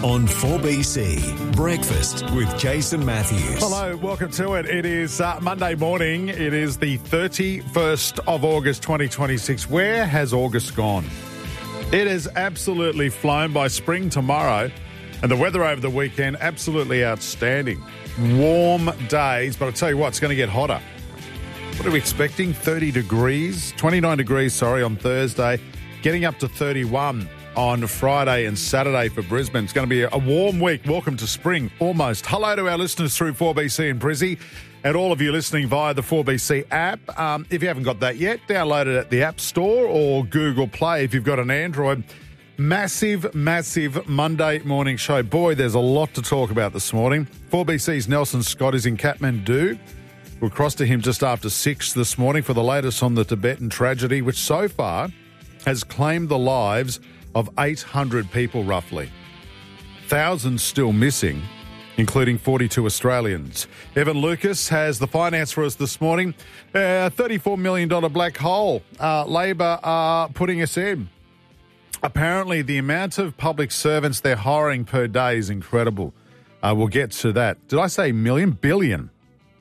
on 4BC. Breakfast with Jason Matthews. Hello, welcome to it. It is Monday morning. It is the 31st of August 2026. Where has August gone? It has absolutely flown by. Spring tomorrow, and the weather over the weekend, absolutely outstanding. Warm days, but I'll tell you what, it's going to get hotter. What are we expecting? 29 degrees, on Thursday, getting up to 31 on Friday and Saturday for Brisbane. It's going to be a warm week. Welcome to spring, almost. Hello to our listeners through 4BC and Brizzy, and all of you listening via the 4BC app. If you haven't got that yet, download it at the App Store or Google Play if you've got an Android. Massive Monday morning show. Boy, there's a lot to talk about this morning. 4BC's Nelson Scott is in Kathmandu. We'll cross to him just after 6 this morning for the latest on the Tibetan tragedy, which so far has claimed the lives of 800 people roughly. Thousands still missing, including 42 Australians. Evan Lucas has the finance for us this morning. $34 million black hole. Labor are putting us in. Apparently, the amount of public servants they're hiring per day is incredible. We'll get to that. Did I say million? Billion.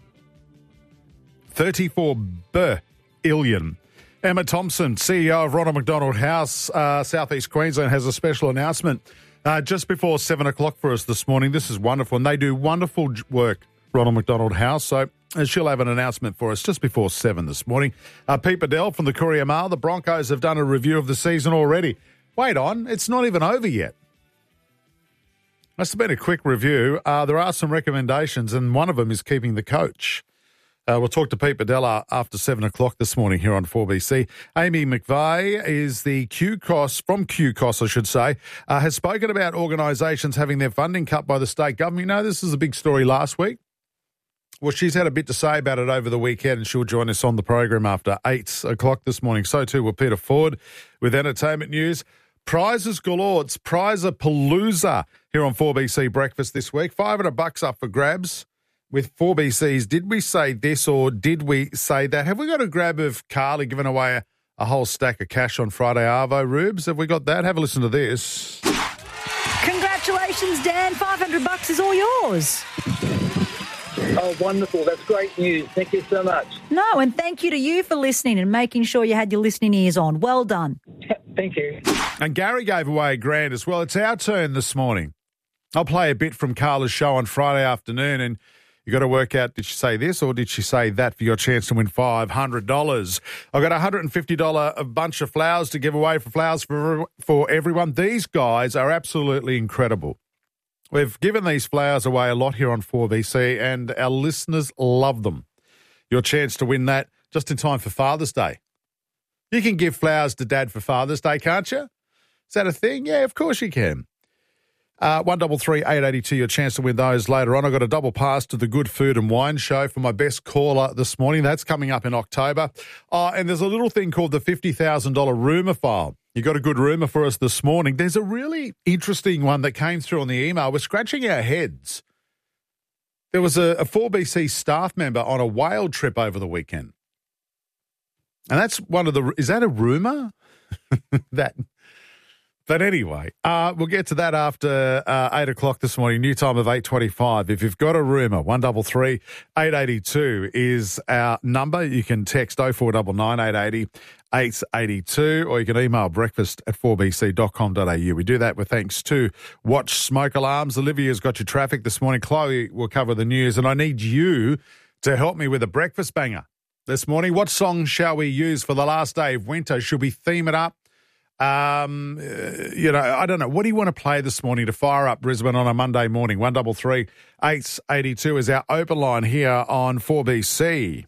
34 billion. Emma Thompson, CEO of Ronald McDonald House, Southeast Queensland, has a special announcement just before 7 o'clock for us this morning. This is wonderful, and they do wonderful work, Ronald McDonald House, so she'll have an announcement for us just before 7 this morning. Pete Bedell from the Courier Mail, the Broncos have done a review of the season already. Wait on, it's not even over yet. Must have been a quick review. There are some recommendations, and one of them is keeping the coach. We'll talk to Pete Bedell after 7 o'clock this morning here on 4BC. Amy McVeigh is the from QCOS, I should say, has spoken about organisations having their funding cut by the state government. You know, this is a big story last week. Well, she's had a bit to say about it over the weekend, and she'll join us on the program after 8 o'clock this morning. So too will Peter Ford with entertainment news. Prizes galore. It's Prize-a-Palooza here on 4BC Breakfast this week. $500 up for grabs. With 4BCs, did we say this or did we say that? Have we got a grab of Carly giving away a whole stack of cash on Friday Arvo, Rubes? Have we got that? Have a listen to this. Congratulations, Dan. $500 is all yours. Oh, wonderful. That's great news. Thank you so much. No, and thank you to you for listening and making sure you had your listening ears on. Well done. Thank you. And Gary gave away $1,000 as well. It's our turn this morning. I'll play a bit from Carla's show on Friday afternoon, and you got to work out, did she say this or did she say that for your chance to win $500? I've got a $150 bunch of flowers to give away for Flowers for Everyone. These guys are absolutely incredible. We've given these flowers away a lot here on 4BC, and our listeners love them. Your chance to win that just in time for Father's Day. You can give flowers to Dad for Father's Day, can't you? Is that a thing? Yeah, of course you can. 133 882, your chance to win those later on. I've got a double pass to the Good Food and Wine Show for my best caller this morning. That's coming up in October. And there's a little thing called the $50,000 rumour file. You got a good rumour for us this morning. There's a really interesting one that came through on the email. We're scratching our heads. There was a 4BC staff member on a whale trip over the weekend. And that's one of the... Is that a rumour? But anyway, we'll get to that after 8 o'clock this morning, new time of 8:25. If you've got a rumour, 133 882 is our number. You can text 0499 880 882, or you can email breakfast@4bc.com.au. We do that with thanks to Watch Smoke Alarms. Olivia's got your traffic this morning. Chloe will cover the news, and I need you to help me with a breakfast banger this morning. What song shall we use for the last day of winter? Should we theme it up? I don't know. What do you want to play this morning to fire up Brisbane on a Monday morning? 133 882 is our open line here on 4BC.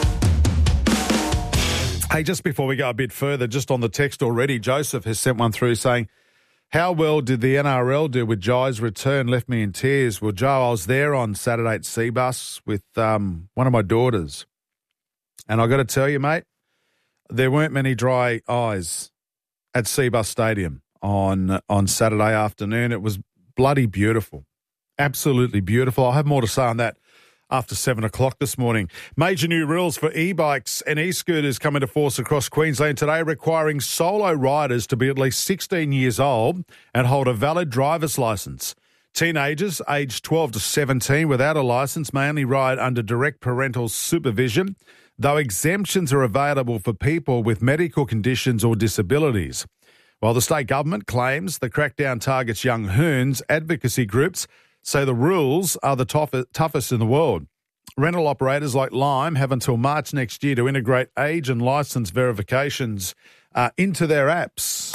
Hey, just before we go a bit further, just on the text already, Joseph has sent one through saying, how well did the NRL do with Jai's return? Left me in tears. Well, Joe, I was there on Saturday at Seabus with one of my daughters. And I got to tell you, mate, there weren't many dry eyes at Seabus Stadium on Saturday afternoon. It was bloody beautiful. Absolutely beautiful. I'll have more to say on that after 7 o'clock this morning. Major new rules for e-bikes and e-scooters come into force across Queensland today, requiring solo riders to be at least 16 years old and hold a valid driver's licence. Teenagers aged 12 to 17 without a licence may only ride under direct parental supervision, though exemptions are available for people with medical conditions or disabilities. While the state government claims the crackdown targets young hoons, advocacy groups say the rules are the toughest in the world. Rental operators like Lime have until March next year to integrate age and licence verifications into their apps.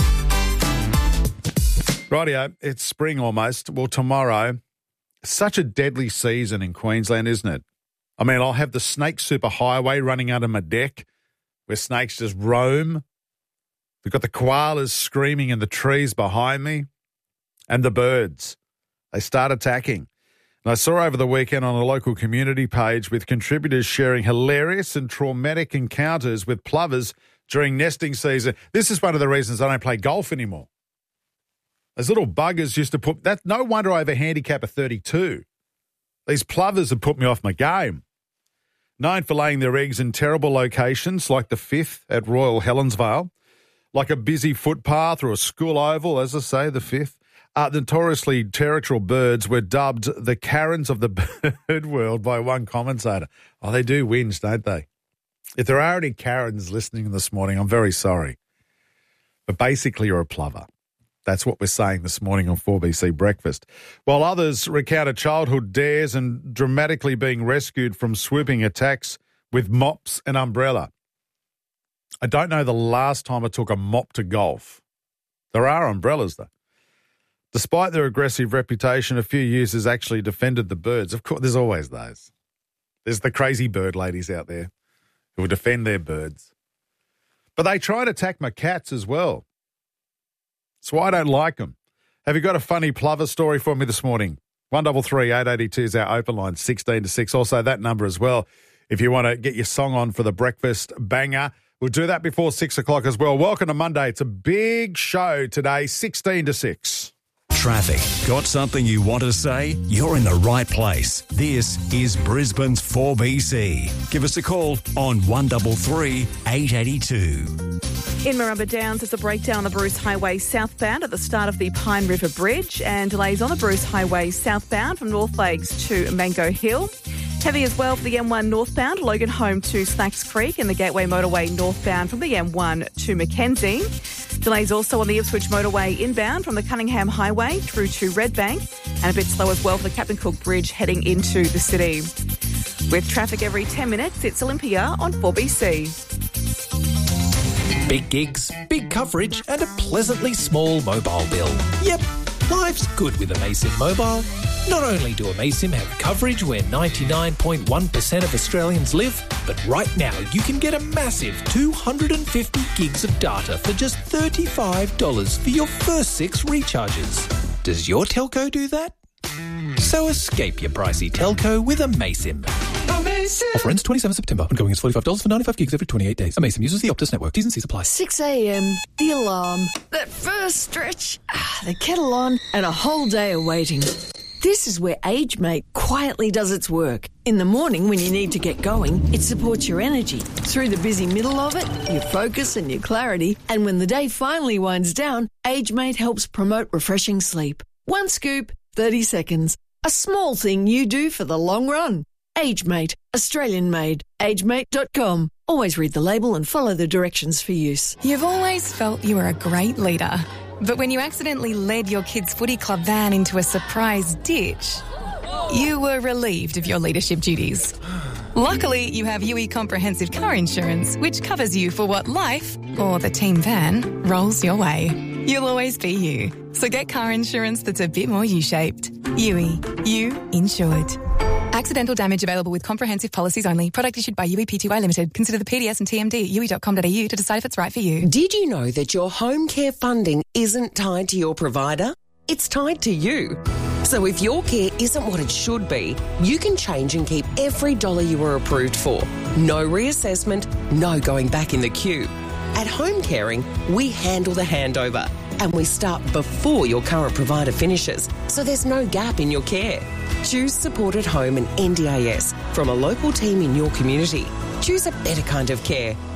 Rightio, it's spring almost. Well, tomorrow, such a deadly season in Queensland, isn't it? I mean, I'll have the Snake Superhighway running under my deck where snakes just roam. We've got the koalas screaming in the trees behind me and the birds. They start attacking. And I saw over the weekend on a local community page with contributors sharing hilarious and traumatic encounters with plovers during nesting season. This is one of the reasons I don't play golf anymore. Those little buggers used to put that. No wonder I have a handicap of 32. These plovers have put me off my game. Known for laying their eggs in terrible locations like the Fifth at Royal Helensvale, like a busy footpath or a school oval, as I say, the Fifth. Notoriously territorial birds were dubbed the Karens of the bird world by one commentator. Oh, they do whinge, don't they? If there are any Karens listening this morning, I'm very sorry. But basically, you're a plover. That's what we're saying this morning on 4BC Breakfast. While others recounted childhood dares and dramatically being rescued from swooping attacks with mops and umbrella. I don't know the last time I took a mop to golf. There are umbrellas, though. Despite their aggressive reputation, a few users actually defended the birds. Of course, there's always those. There's the crazy bird ladies out there who will defend their birds. But they try to attack my cats as well. That's why I don't like them. Have you got a funny plover story for me this morning? 133 882 is our open line, 16 to 6. Also, that number as well, if you want to get your song on for the breakfast banger. We'll do that before 6 o'clock as well. Welcome to Monday. It's a big show today, 16 to 6. Traffic. Got something you want to say? You're in the right place. This is Brisbane's 4BC. Give us a call on 133 882. In Marumba Downs, there's a breakdown on the Bruce Highway southbound at the start of the Pine River Bridge and delays on the Bruce Highway southbound from North Lakes to Mango Hill. Heavy as well for the M1 northbound, Logan Home to Snacks Creek and the Gateway Motorway northbound from the M1 to Mackenzie. Delays also on the Ipswich Motorway inbound from the Cunningham Highway through to Redbank and a bit slow as well for the Captain Cook Bridge heading into the city. With traffic every 10 minutes, it's Olympia on 4BC. Big gigs, big coverage and a pleasantly small mobile bill. Yep, life's good with Amaysim Mobile. Not only do Amaysim have coverage where 99.1% of Australians live, but right now you can get a massive 250 gigs of data for just $35 for your first 6 recharges. Does your telco do that? So escape your pricey telco with Amaysim. Offer ends 27 September. Ongoing is $45 for 95 gigs every 28 days. Amaysim uses the Optus network. T's and C's apply. 6 a.m, the alarm, that first stretch, the kettle on, and a whole day of waiting. This is where AgeMate quietly does its work. In the morning when you need to get going, it supports your energy. Through the busy middle of it, your focus and your clarity. And when the day finally winds down, AgeMate helps promote refreshing sleep. 1 scoop, 30 seconds. A small thing you do for the long run. AgeMate, Australian made. AgeMate.com. Always read the label and follow the directions for use. You've always felt you were a great leader. But when you accidentally led your kids' footy club van into a surprise ditch, you were relieved of your leadership duties. Luckily, you have UE Comprehensive Car Insurance, which covers you for what life, or the team van, rolls your way. You'll always be you. So get car insurance that's a bit more U-shaped. UE. You insured. Accidental damage available with comprehensive policies only. Product issued by UE Pty Limited. Consider the PDS and TMD at UE.com.au to decide if it's right for you. Did you know that your home care funding isn't tied to your provider? It's tied to you. So if your care isn't what it should be, you can change and keep every dollar you were approved for. No reassessment, no going back in the queue. At Home Caring, we handle the handover and we start before your current provider finishes, so there's no gap in your care. Choose Support at Home and NDIS from a local team in your community. Choose a better kind of care.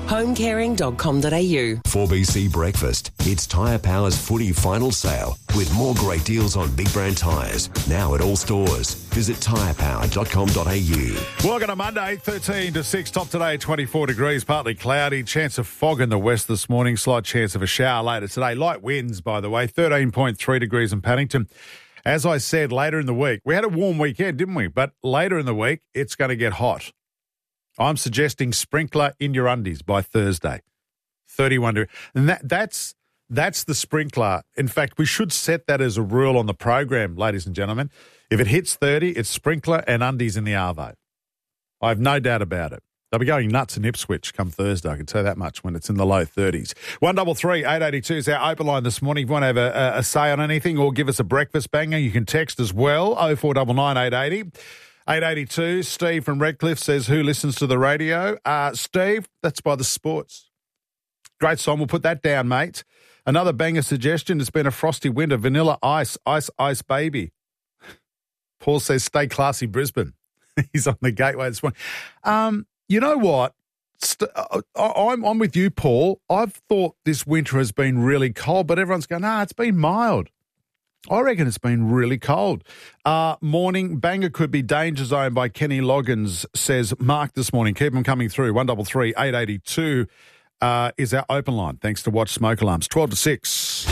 homecaring.com.au. 4BC Breakfast. It's Tyre Power's footy final sale with more great deals on big brand tyres. Now at all stores. Visit tyrepower.com.au. Welcome to Monday, 13 to 6. Top today, 24 degrees, partly cloudy. Chance of fog in the west this morning. Slight chance of a shower later today. Light winds, by the way. 13.3 degrees in Paddington. As I said, later in the week, we had a warm weekend, didn't we? But later in the week, it's going to get hot. I'm suggesting sprinkler in your undies by Thursday. 31 degrees. And that's the sprinkler. In fact, we should set that as a rule on the program, ladies and gentlemen. If it hits 30, it's sprinkler and undies in the arvo. I have no doubt about it. They'll be going nuts in Ipswich come Thursday, I can tell you that much, when it's in the low 30s. 133 882 is our open line this morning. If you want to have a say on anything or give us a breakfast banger, you can text as well, 0499 880. 882, Steve from Redcliffe says, who listens to the radio? Steve, that's by The Sports. Great song, we'll put that down, mate. Another banger suggestion, it's been a frosty winter, Vanilla Ice, Ice, Ice Baby. Paul says, stay classy, Brisbane. He's on the gateway this morning. You know what? I'm with you, Paul. I've thought this winter has been really cold, but everyone's going, it's been mild. I reckon it's been really cold. Morning, banger could be Danger Zone by Kenny Loggins, says Mark this morning. Keep them coming through. 133 882 is our open line. Thanks to Watch Smoke Alarms. 12 to 6.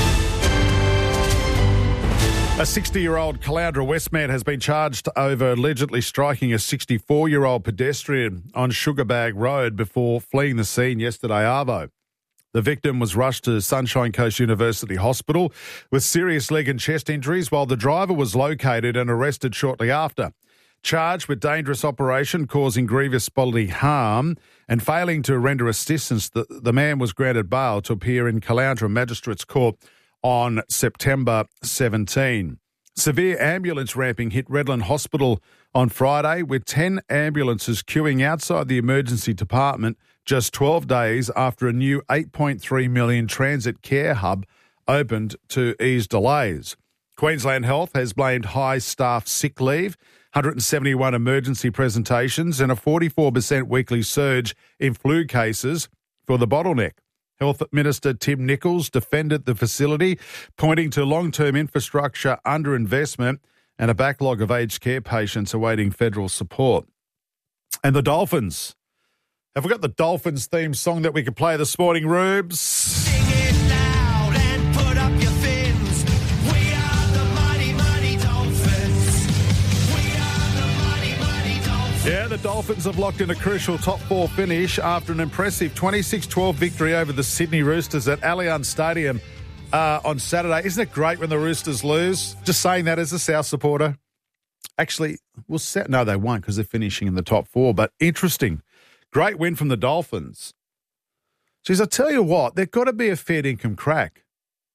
A 60-year-old Caloundra West man has been charged over allegedly striking a 64-year-old pedestrian on Sugarbag Road before fleeing the scene yesterday, arvo. The victim was rushed to Sunshine Coast University Hospital with serious leg and chest injuries, while the driver was located and arrested shortly after. Charged with dangerous operation causing grievous bodily harm and failing to render assistance, the man was granted bail to appear in Caloundra Magistrates Court on September 17. Severe ambulance ramping hit Redland Hospital on Friday, with 10 ambulances queuing outside the emergency department just 12 days after a new $8.3 million transit care hub opened to ease delays. Queensland Health has blamed high staff sick leave, 171 emergency presentations and a 44% weekly surge in flu cases for the bottleneck. Health Minister Tim Nichols defended the facility, pointing to long-term infrastructure underinvestment and a backlog of aged care patients awaiting federal support. And the Dolphins. Have we got the Dolphins theme song that we could play this morning, Rubes? Sing it loud and put up your fins. We are the mighty, mighty Dolphins. We are the mighty, mighty Dolphins. Yeah, the Dolphins have locked in a crucial top four finish after an impressive 26-12 victory over the Sydney Roosters at Allianz Stadium on Saturday. Isn't it great when the Roosters lose? Just saying that as a South supporter. Actually, no, they won't because they're finishing in the top four, but interesting. Great win from the Dolphins. Geez, I tell you what, there's got to be a fair income crack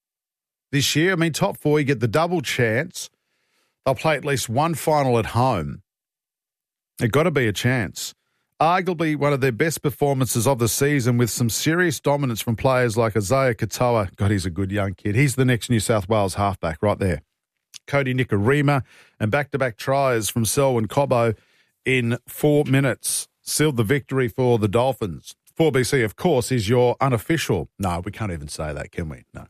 this year. I mean, top four, you get the double chance. They'll play at least one final at home. There's got to be a chance. Arguably one of their best performances of the season, with some serious dominance from players like Isaiah Katoa. God, he's a good young kid. He's the next New South Wales halfback right there. Cody Nikorima, and back-to-back tries from Selwyn Cobbo in 4 minutes. Sealed the victory for the Dolphins. 4BC, of course, is your unofficial. No, we can't even say that, can we? No.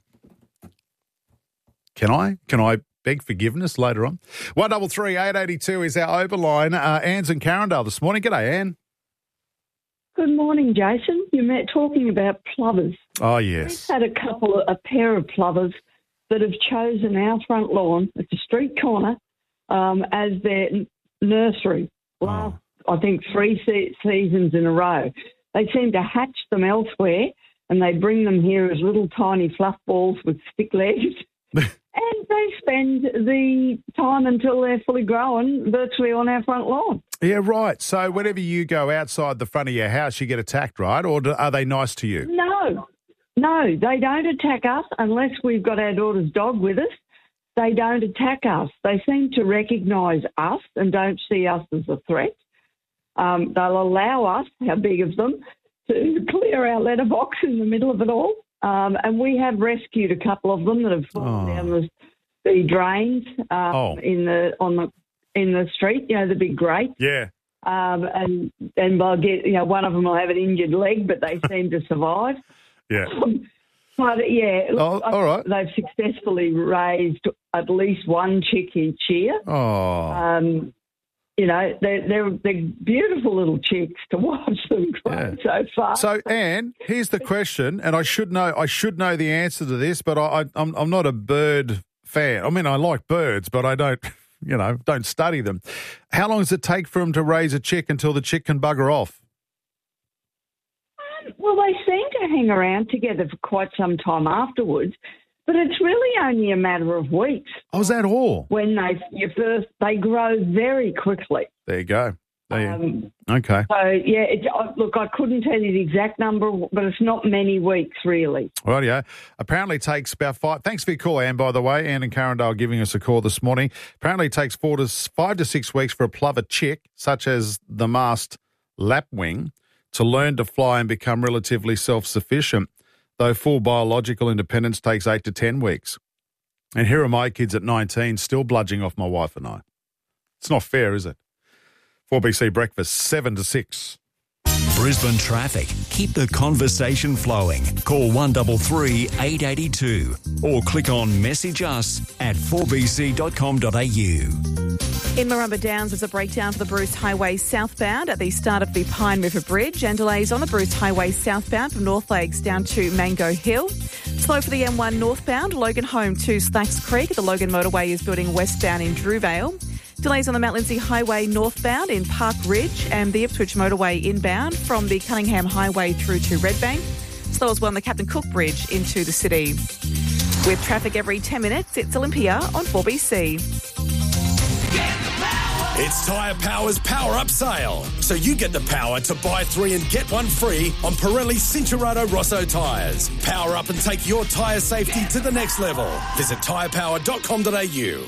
Can I? Can I beg forgiveness later on? 133 882 is our overline. Anne's in Carindale this morning. G'day, Anne. Good morning, Jason. You met talking about plovers. Oh, yes. We've had a pair of plovers that have chosen our front lawn at the street corner as their nursery. Last, I think, 3 seasons in a row. They seem to hatch them elsewhere, and they bring them here as little tiny fluff balls with stick legs. And they spend the time until they're fully grown virtually on our front lawn. Yeah, right. So whenever you go outside the front of your house, you get attacked, right? Or are they nice to you? No, they don't attack us unless we've got our daughter's dog with us. They don't attack us. They seem to recognise us and don't see us as a threat. They'll allow us, how big of them, to clear our letterbox in the middle of it all. And we have rescued a couple of them that have fallen down the drains in the street. You know, the big grate. Yeah. and they'll get, one of them will have an injured leg, but they seem to survive. Yeah. But yeah, Oh, all right. They've successfully raised at least one chick each year. Oh. They're beautiful little chicks to watch them grow so far. So, Anne, here's the question, and I should know the answer to this, but I'm not a bird fan. I mean, I like birds, but I don't, don't study them. How long does it take for them to raise a chick until the chick can bugger off? Well, they seem to hang around together for quite some time afterwards, but it's really only a matter of weeks. Oh, is that all? When they grow very quickly. There you go. Okay. So, yeah, look, I couldn't tell you the exact number, but it's not many weeks, really. Well, yeah. Apparently it takes about 5... Thanks for your call, Anne, by the way. Anne and Carindale giving us a call this morning. Apparently it takes 5 to 6 weeks for a plover chick, such as the masked lapwing, to learn to fly and become relatively self-sufficient, though full biological independence takes 8 to 10 weeks. And here are my kids at 19 still bludging off my wife and I. It's not fair, is it? 4BC Breakfast, 7 to 6. Brisbane traffic. Keep the conversation flowing. Call 133 882 or click on Message Us at 4bc.com.au. In Marumba Downs, there's a breakdown for the Bruce Highway southbound at the start of the Pine River Bridge and delays on the Bruce Highway southbound from North Lakes down to Mango Hill. Slow for the M1 northbound, Logan Home to Slacks Creek. The Logan Motorway is building westbound in Drewvale. Delays on the Mount Lindesay Highway northbound in Park Ridge and the Ipswich Motorway inbound from the Cunningham Highway through to Redbank. Slow as well on the Captain Cook Bridge into the city. With traffic every 10 minutes, it's Olympia on 4BC. It's Tyre Power's Power Up Sale. So you get the power to buy 3 and get 1 free on Pirelli Cinturato Rosso tyres. Power up and take your tyre safety to the next level. Visit tyrepower.com.au.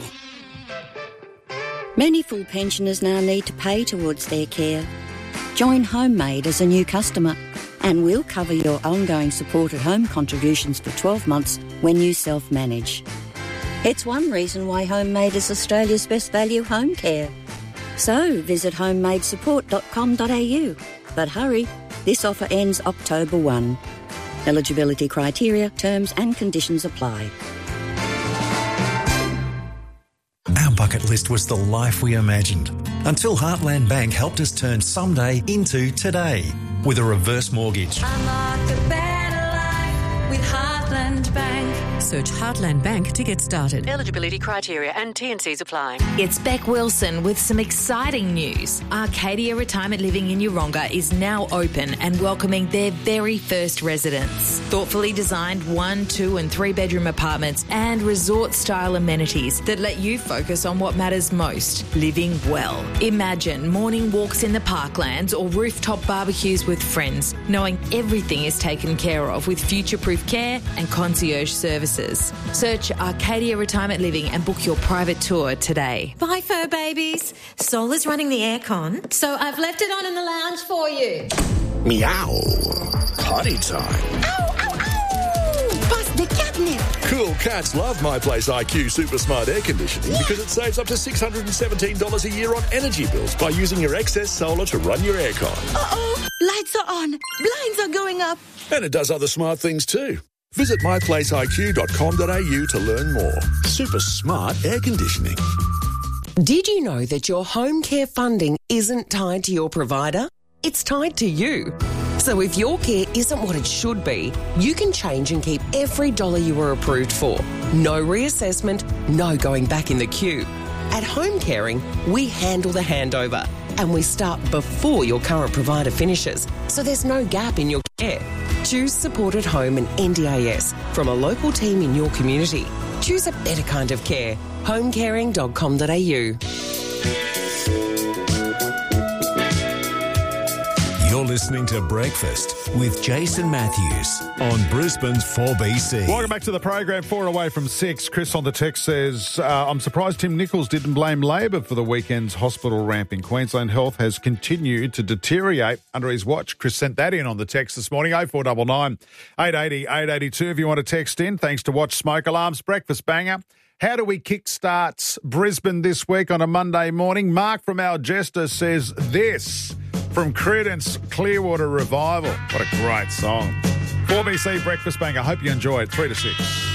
Many full pensioners now need to pay towards their care. Join Homemade as a new customer and we'll cover your ongoing support at home contributions for 12 months when you self-manage. It's one reason why Homemade is Australia's best value home care. So visit homemadesupport.com.au. But hurry, this offer ends October 1. Eligibility criteria, terms and conditions apply. Our bucket list was the life we imagined until Heartland Bank helped us turn someday into today with a reverse mortgage. Unlock a better life with Heartland Bank. Search Heartland Bank to get started. Eligibility criteria and T&Cs apply. It's Beck Wilson with some exciting news. Arcadia Retirement Living in Yeronga is now open and welcoming their very first residents. Thoughtfully designed 1, 2 and 3 bedroom apartments and resort-style amenities that let you focus on what matters most, living well. Imagine morning walks in the parklands or rooftop barbecues with friends, knowing everything is taken care of with future-proof care and concierge services. Search Arcadia Retirement Living and book your private tour today. Bye, fur babies. Sol is running the aircon, so I've left it on in the lounge for you. Meow. Potty time. Ow, ow, ow! Bust the catnip. Cool cats love My Place IQ Super Smart Air Conditioning because it saves up to $617 a year on energy bills by using your excess solar to run your aircon. Uh-oh. Lights are on. Blinds are going up. And it does other smart things too. Visit myplaceiq.com.au to learn more. Super smart air conditioning. Did you know that your home care funding isn't tied to your provider? It's tied to you. So if your care isn't what it should be, you can change and keep every dollar you were approved for. No reassessment, no going back in the queue. At Home Caring, we handle the handover and we start before your current provider finishes, so there's no gap in your care. Choose supported home and NDIS from a local team in your community. Choose a better kind of care. homecaring.com.au. You're listening to Breakfast with Jason Matthews on Brisbane's 4BC. Welcome back to the program. 4 away from 6. Chris on the text says, I'm surprised Tim Nichols didn't blame Labor for the weekend's hospital ramp in Queensland. Health has continued to deteriorate under his watch. Chris sent that in on the text this morning, 0499 880 882 if you want to text in. Thanks to Watch Smoke Alarms. Breakfast banger. How do we kickstart Brisbane this week on a Monday morning? Mark from Algesta says this from Creedence Clearwater Revival. What a great song. 4BC Breakfast Bang. I hope you enjoy it. 3 to 6.